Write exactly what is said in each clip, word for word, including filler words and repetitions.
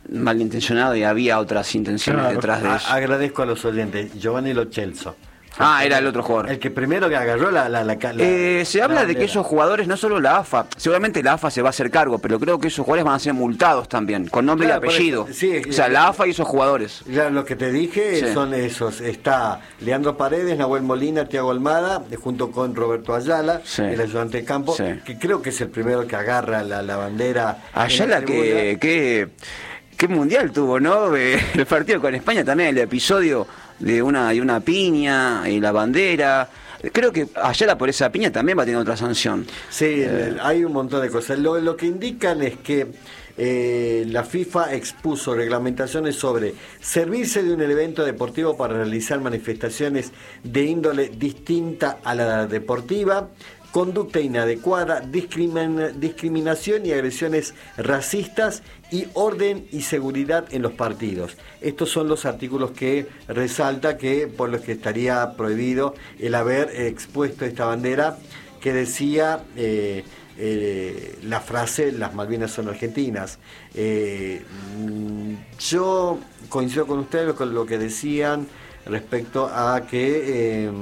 malintencionado y había otras intenciones Claro. detrás de eso. A- agradezco a los oyentes. Giovanni Lo Celso. Ah, era el otro jugador. El que primero que agarró la... la, la, la Eh, se habla la de que bandera. esos jugadores, no solo la A F A, seguramente la A F A se va a hacer cargo, pero creo que esos jugadores van a ser multados también, con nombre Claro, y por apellido. eso, sí, o sea, eh, la A F A y esos jugadores. Ya lo que te dije Sí. son esos. Está Leandro Paredes, Nahuel Molina, Tiago Almada, eh, junto con Roberto Ayala, Sí. el ayudante de campo, Sí. que creo que es el primero que agarra la, la bandera. en Ayala la que, tribuna. que, qué mundial tuvo, ¿no? Eh, El partido con España también, el episodio de una, de una piña y la bandera. Creo que Ayala por esa piña también va a tener otra sanción. Sí, el- hay un montón de cosas. Lo, lo que indican es que eh, la FIFA expuso reglamentaciones sobre servirse de un evento deportivo para realizar manifestaciones de índole distinta a la deportiva, conducta inadecuada, discrimin- discriminación y agresiones racistas y orden y seguridad en los partidos. Estos son los artículos que resalta que por los que estaría prohibido el haber expuesto esta bandera que decía eh, eh, la frase "las Malvinas son argentinas". Eh, mm, yo coincido con ustedes con lo que decían respecto a que eh,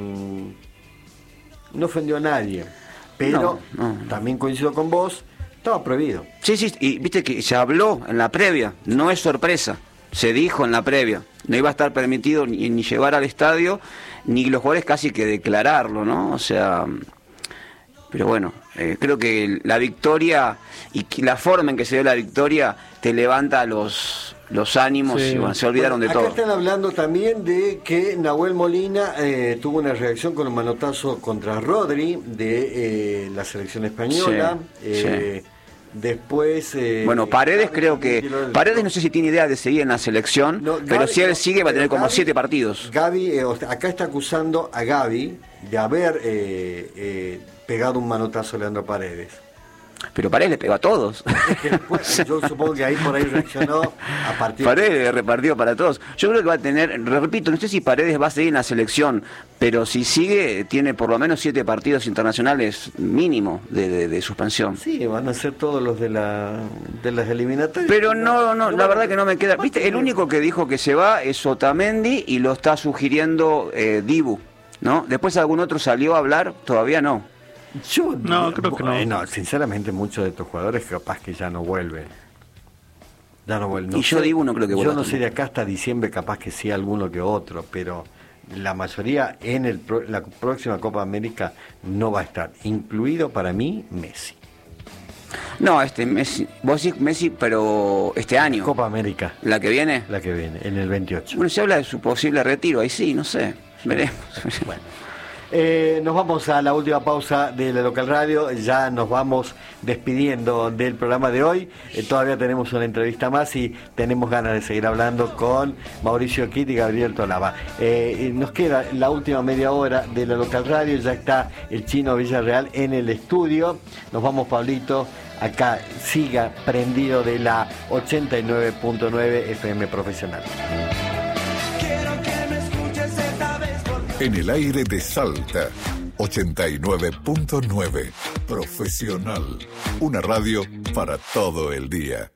no ofendió a nadie, pero No, no. también coincido con vos, estaba prohibido. Sí, sí, y viste que se habló en la previa, no es sorpresa, se dijo en la previa, no iba a estar permitido ni, ni llevar al estadio, ni los jugadores casi que declararlo, ¿no? O sea, pero bueno, eh, creo que la victoria y que la forma en que se dio la victoria te levanta los, los ánimos Sí. y bueno, se olvidaron Bueno, de acá todo. están hablando también de que Nahuel Molina eh, tuvo una reacción con un manotazo contra Rodri de eh, la selección española. Sí, eh, Después... eh, Bueno, Paredes Gavi creo también que... tiró el- Paredes no sé si tiene idea de seguir en la selección, No, pero Gavi- si él no, sigue va a tener pero como Gavi- siete partidos. Gavi, eh, o sea, acá está acusando a Gavi de haber eh, eh, pegado un manotazo a Leandro Paredes. Pero Paredes le pegó a todos. Es que después, yo supongo que ahí por ahí reaccionó a partir Paredes repartido para todos. Yo creo que va a tener, repito, no sé si Paredes va a seguir en la selección, pero si sigue, tiene por lo menos siete partidos internacionales mínimo de, de, de suspensión. Sí, van a ser todos los de la de las eliminatorias. Pero no, no, la verdad que no me queda. Viste, el único que dijo que se va es Otamendi y lo está sugiriendo eh, Dibu, ¿no? Después algún otro salió a hablar, todavía no. Yo No, creo que no. bueno, sinceramente muchos de estos jugadores capaz que ya no vuelven. Ya no vuelven. No Y yo sé. Dibu no creo que vuelva Yo no sé tampoco. de acá hasta diciembre capaz que sí alguno que otro, pero la mayoría en el pro- la próxima Copa América no va a estar, incluido para mí Messi. No, este Messi, vos decís Messi, pero este año, Copa América, la que viene. la que viene, en el veintiocho. Bueno, se habla de su posible retiro, ahí sí, no sé, veremos. Bueno. Eh, nos vamos a la última pausa de la Local Radio, ya nos vamos despidiendo del programa de hoy. Eh, todavía tenemos una entrevista más y tenemos ganas de seguir hablando con Mauricio Kitt y Gabriel Tolava. Eh, nos queda la última media hora de la Local Radio, ya está el Chino Villarreal en el estudio. Nos vamos, Pablito, acá siga prendido de la ochenta y nueve punto nueve F M Profesional. En el aire de Salta, ochenta y nueve punto nueve Profesional. Una radio para todo el día.